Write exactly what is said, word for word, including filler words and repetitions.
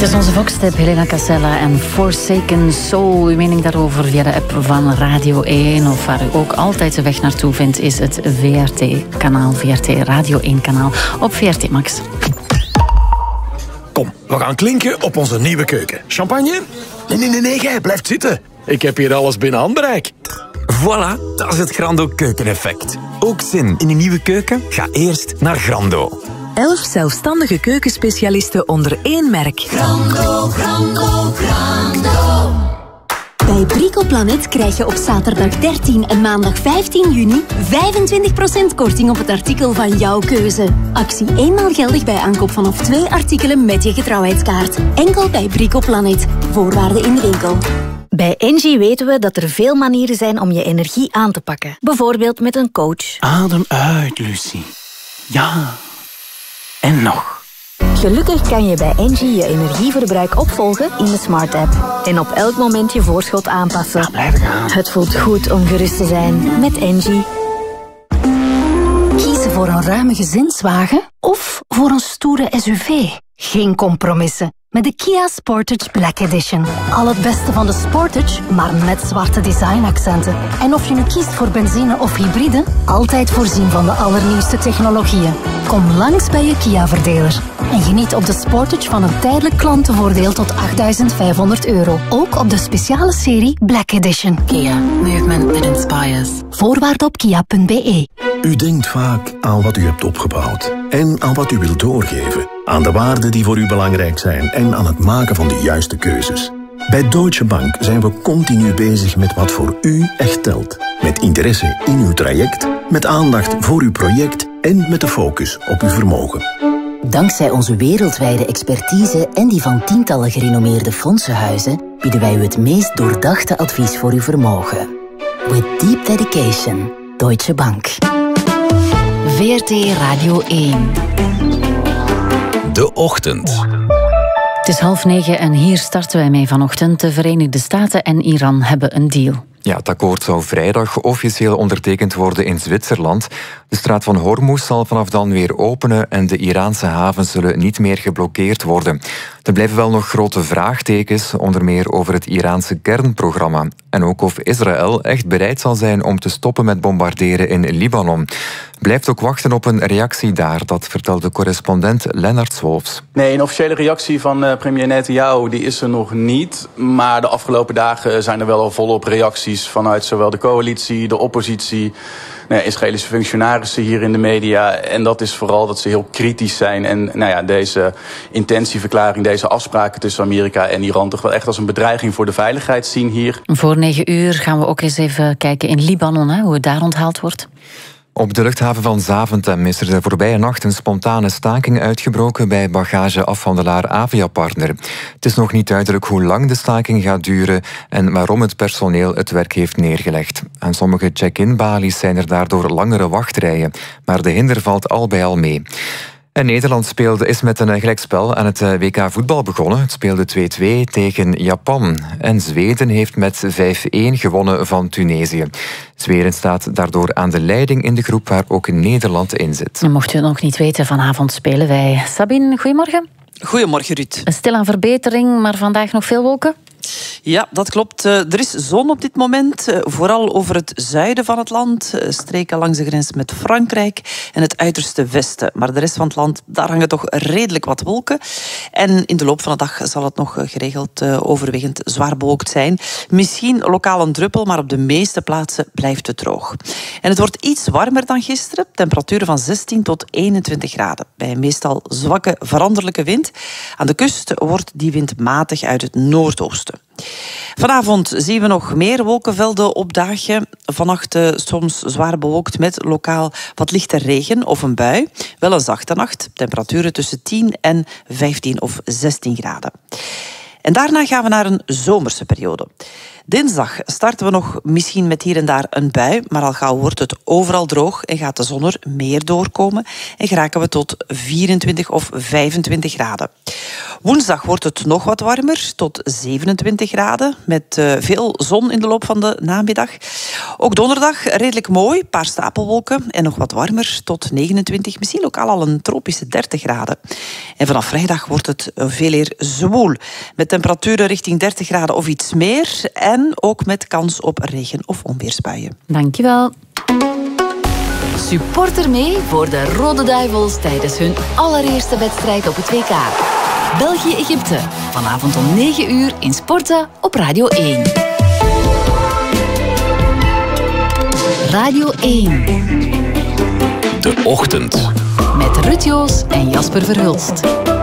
is onze Vox-tip, Helena Casella en Forsaken Soul. Uw mening daarover via de app van Radio één. Of waar u ook altijd de weg naartoe vindt, is het V R T-kanaal, V R T Radio één-kanaal op V R T Max. Kom, we gaan klinken op onze nieuwe keuken. Champagne? Nee, nee, nee, nee, jij blijft zitten. Ik heb hier alles binnen handbereik. Voilà, dat is het Grando keukeneffect. Ook zin in een nieuwe keuken? Ga eerst naar Grando. Elf zelfstandige keukenspecialisten onder één merk. Grando, Grando, Grando. Bij Bricoplanet krijg je op zaterdag dertien en maandag vijftien juni vijfentwintig procent korting op het artikel van jouw keuze. Actie eenmaal geldig bij aankoop vanaf twee artikelen met je getrouwheidskaart. Enkel bij Bricoplanet. Voorwaarden in de winkel. Bij Engie weten we dat er veel manieren zijn om je energie aan te pakken. Bijvoorbeeld met een coach. Adem uit, Lucie. Ja. En nog. Gelukkig kan je bij Engie je energieverbruik opvolgen in de Smart app. En op elk moment je voorschot aanpassen. Ja, blijven gaan. Het voelt goed om gerust te zijn met Engie. Kiezen voor een ruime gezinswagen of voor een stoere S U V? Geen compromissen. Met de Kia Sportage Black Edition. Al het beste van de Sportage, maar met zwarte designaccenten. En of je nu kiest voor benzine of hybride, altijd voorzien van de allernieuwste technologieën. Kom langs bij je Kia-verdeler. En geniet op de Sportage van een tijdelijk klantenvoordeel tot achtduizend vijfhonderd euro. Ook op de speciale serie Black Edition. Kia. Movement that inspires. Voorwaarden op kia punt b e. U denkt vaak aan wat u hebt opgebouwd. En aan wat u wilt doorgeven. Aan de waarden die voor u belangrijk zijn. En aan het maken van de juiste keuzes. Bij Deutsche Bank zijn we continu bezig met wat voor u echt telt. Met interesse in uw traject, met aandacht voor uw project en met de focus op uw vermogen. Dankzij onze wereldwijde expertise en die van tientallen gerenommeerde fondsenhuizen bieden wij u het meest doordachte advies voor uw vermogen. With deep dedication, Deutsche Bank. V R T Radio één. De Ochtend. Het is half negen en hier starten wij mee vanochtend. De Verenigde Staten en Iran hebben een deal. Ja, het akkoord zou vrijdag officieel ondertekend worden in Zwitserland. De straat van Hormuz zal vanaf dan weer openen en de Iraanse havens zullen niet meer geblokkeerd worden. Er blijven wel nog grote vraagtekens, onder meer over het Iraanse kernprogramma. En ook of Israël echt bereid zal zijn om te stoppen met bombarderen in Libanon. Blijft ook wachten op een reactie daar, dat vertelde correspondent Lennart Swolfs. Nee, een officiële reactie van uh, premier Netanyahu die is er nog niet. Maar de afgelopen dagen zijn er wel al volop reacties vanuit zowel de coalitie, de oppositie, nou ja, Israëlische functionarissen hier in de media. En dat is vooral dat ze heel kritisch zijn. En nou ja, deze intentieverklaring, deze afspraken tussen Amerika en Iran toch wel echt als een bedreiging voor de veiligheid zien hier. Voor negen uur gaan we ook eens even kijken in Libanon, hè, hoe het daar onthaald wordt. Op de luchthaven van Zaventem is er de voorbije nacht een spontane staking uitgebroken bij bagageafhandelaar Aviapartner. Het is nog niet duidelijk hoe lang de staking gaat duren en waarom het personeel het werk heeft neergelegd. Aan sommige check-in-balies zijn er daardoor langere wachtrijen, maar de hinder valt al bij al mee. En Nederland speelde, is met een gelijkspel aan het W K voetbal begonnen. Het speelde twee-twee tegen Japan. En Zweden heeft met vijf-één gewonnen van Tunesië. Zweden staat daardoor aan de leiding in de groep waar ook Nederland in zit. Mocht u het nog niet weten, vanavond spelen wij. Sabine, goedemorgen. Goedemorgen, Ruud. Een stilaan verbetering, maar vandaag nog veel wolken? Ja, dat klopt. Er is zon op dit moment, vooral over het zuiden van het land, streken langs de grens met Frankrijk en het uiterste westen. Maar de rest van het land, daar hangen toch redelijk wat wolken. En in de loop van de dag zal het nog geregeld overwegend zwaar bewolkt zijn. Misschien lokaal een druppel, maar op de meeste plaatsen blijft het droog. En het wordt iets warmer dan gisteren, temperaturen van zestien tot eenentwintig graden. Bij een meestal zwakke veranderlijke wind. Aan de kust wordt die wind matig uit het noordoosten. Vanavond zien we nog meer wolkenvelden opdagen. Vannacht uh, soms zwaar bewolkt met lokaal wat lichte regen of een bui. Wel een zachte nacht. Temperaturen tussen tien en vijftien of zestien graden. En daarna gaan we naar een zomerse periode. Dinsdag starten we nog misschien met hier en daar een bui, maar al gauw wordt het overal droog en gaat de zon er meer doorkomen en geraken we tot vierentwintig of vijfentwintig graden. Woensdag wordt het nog wat warmer, tot zevenentwintig graden, met uh, veel zon in de loop van de namiddag. Ook donderdag redelijk mooi, een paar stapelwolken en nog wat warmer, tot negenentwintig, misschien ook al een tropische dertig graden. En vanaf vrijdag wordt het veel eer zwoel, met temperaturen richting dertig graden of iets meer en ook met kans op regen- of onweersbuien. Dankjewel. Supporter mee voor de Rode Duivels tijdens hun allereerste wedstrijd op het W K. België-Egypte, vanavond om negen uur in Sporta op Radio één. Radio één. De Ochtend. Met Ruud Joos en Jasper Verhulst.